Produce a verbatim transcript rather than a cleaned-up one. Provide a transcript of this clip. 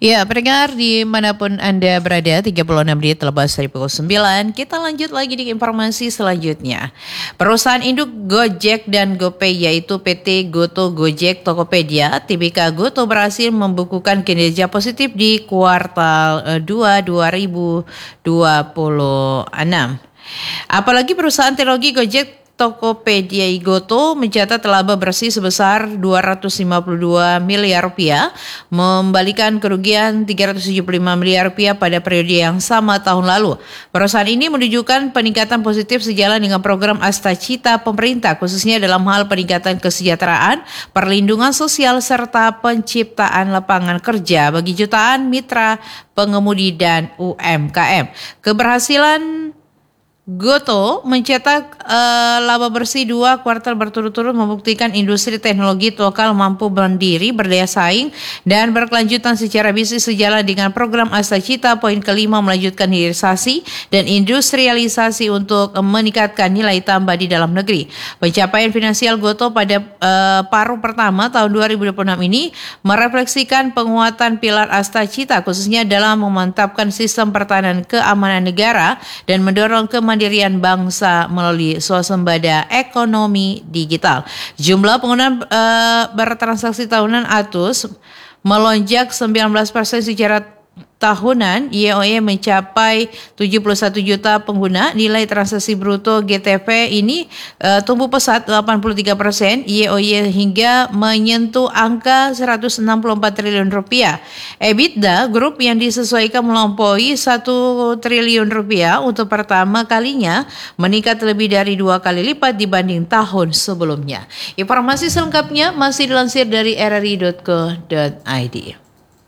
Ya, pendengar dimanapun Anda berada, tiga puluh enam menit lebas dari pukul sembilan, kita lanjut lagi di informasi selanjutnya. Perusahaan induk Gojek dan GoPay yaitu P T Goto Gojek Tokopedia, T B K Goto berhasil membukukan kinerja positif di kuartal dua dua ribu dua puluh enam. Apalagi perusahaan teknologi Gojek Tokopedia Goto mencatat laba bersih sebesar dua ratus lima puluh dua miliar rupiah, membalikan kerugian tiga ratus tujuh puluh lima miliar rupiah pada periode yang sama tahun lalu. Perusahaan ini menunjukkan peningkatan positif sejalan dengan program Astacita pemerintah, khususnya dalam hal peningkatan kesejahteraan, perlindungan sosial, serta penciptaan lapangan kerja bagi jutaan mitra pengemudi dan U M K M. Keberhasilan Goto mencetak uh, laba bersih dua kuartal berturut-turut membuktikan industri teknologi lokal mampu berdiri, berdaya saing, dan berkelanjutan secara bisnis sejalan dengan program Astacita. Poin kelima, melanjutkan hilirisasi dan industrialisasi untuk meningkatkan nilai tambah di dalam negeri. Pencapaian finansial Goto pada uh, paruh pertama tahun dua ribu dua puluh enam ini merefleksikan penguatan pilar Astacita, khususnya dalam memantapkan sistem pertahanan keamanan negara dan mendorong kemandirian Mandirian bangsa melalui swasembada ekonomi digital. Jumlah pengguna uh, bertransaksi tahunan A T U S melonjak sembilan belas persen secara tahunan. Y O Y mencapai tujuh puluh satu juta pengguna. Nilai transaksi bruto G T V ini uh, tumbuh pesat delapan puluh tiga persen Y O Y hingga menyentuh angka seratus enam puluh empat triliun rupiah. EBITDA grup yang disesuaikan melampaui satu triliun rupiah untuk pertama kalinya, meningkat lebih dari dua kali lipat dibanding tahun sebelumnya. Informasi selengkapnya masih dilansir dari r r i dot co dot i d.